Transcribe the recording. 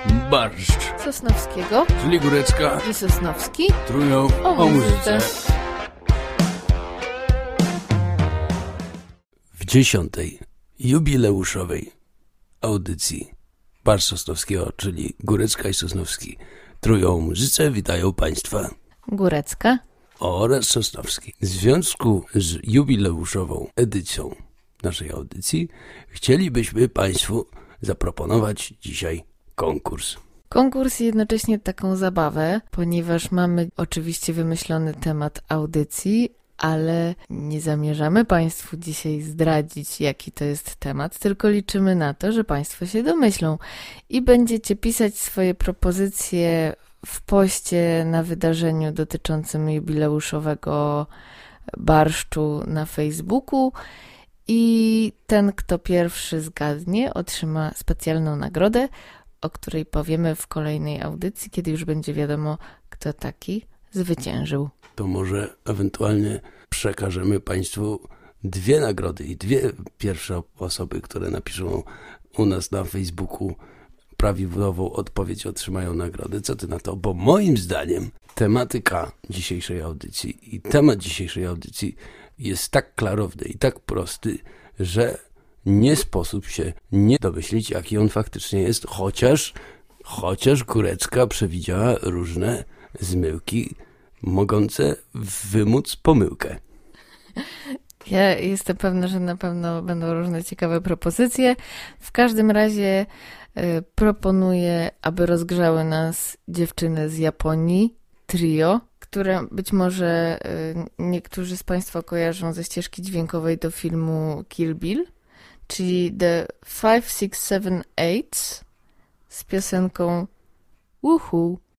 Barszcz, Sosnowskiego, czyli Górecka i Sosnowski trują o muzyce. W 10. jubileuszowej audycji Barszcz Sosnowskiego, czyli Górecka i Sosnowski trują o muzyce, witają Państwa Górecka oraz Sosnowski. W związku z jubileuszową edycją naszej audycji chcielibyśmy Państwu zaproponować dzisiaj konkurs. Konkurs i jednocześnie taką zabawę, ponieważ mamy oczywiście wymyślony temat audycji, ale nie zamierzamy Państwu dzisiaj zdradzić, jaki to jest temat, tylko liczymy na to, że Państwo się domyślą i będziecie pisać swoje propozycje w poście na wydarzeniu dotyczącym jubileuszowego barszczu na Facebooku i ten, kto pierwszy zgadnie, otrzyma specjalną nagrodę, o której powiemy w kolejnej audycji, kiedy już będzie wiadomo, kto taki zwyciężył. To może ewentualnie przekażemy Państwu 2 nagrody i 2 pierwsze osoby, które napiszą u nas na Facebooku prawidłową odpowiedź, otrzymają nagrodę. Co ty na to? Bo moim zdaniem tematyka dzisiejszej audycji i temat dzisiejszej audycji jest tak klarowny i tak prosty, że nie sposób się nie domyślić, jaki on faktycznie jest, chociaż Górecka przewidziała różne zmyłki mogące wymóc pomyłkę. Ja jestem pewna, że na pewno będą różne ciekawe propozycje. W każdym razie proponuję, aby rozgrzały nas dziewczyny z Japonii, trio, które być może niektórzy z Państwa kojarzą ze ścieżki dźwiękowej do filmu Kill Bill, czyli The 5, 6, 7, 8 z piosenką Woohoo.